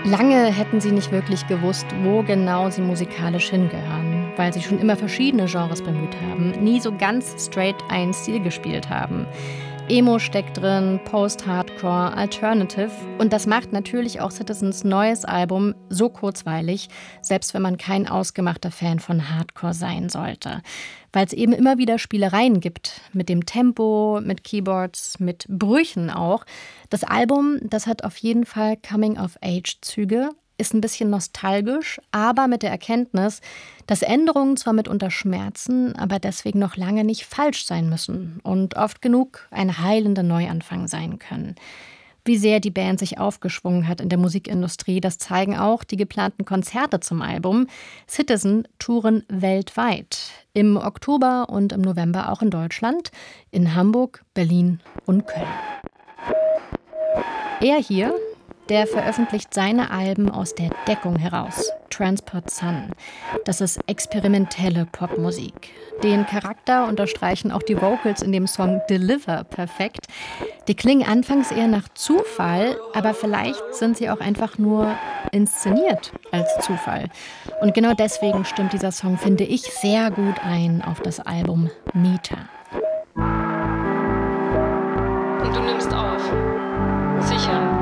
Lange hätten sie nicht wirklich gewusst, wo genau sie musikalisch hingehören, weil sie schon immer verschiedene Genres bemüht haben, nie so ganz straight einen Stil gespielt haben. Emo steckt drin, Post-Hardcore, Alternative und das macht natürlich auch Citizens neues Album so kurzweilig, selbst wenn man kein ausgemachter Fan von Hardcore sein sollte. Weil es eben immer wieder Spielereien gibt, mit dem Tempo, mit Keyboards, mit Brüchen auch. Das Album, das hat auf jeden Fall Coming-of-Age-Züge, ist ein bisschen nostalgisch, aber mit der Erkenntnis, dass Änderungen zwar mitunter schmerzen, aber deswegen noch lange nicht falsch sein müssen und oft genug ein heilender Neuanfang sein können. Wie sehr die Band sich aufgeschwungen hat in der Musikindustrie, das zeigen auch die geplanten Konzerte zum Album. Citizen touren weltweit. Im Oktober und im November auch in Deutschland, in Hamburg, Berlin und Köln. Er hier, der veröffentlicht seine Alben aus der Deckung heraus. Transport Sun. Das ist experimentelle Popmusik. Den Charakter unterstreichen auch die Vocals in dem Song Deliver perfekt. Die klingen anfangs eher nach Zufall, aber vielleicht sind sie auch einfach nur inszeniert als Zufall. Und genau deswegen stimmt dieser Song, finde ich, sehr gut ein auf das Album Meter. Und du nimmst auf. Sicher.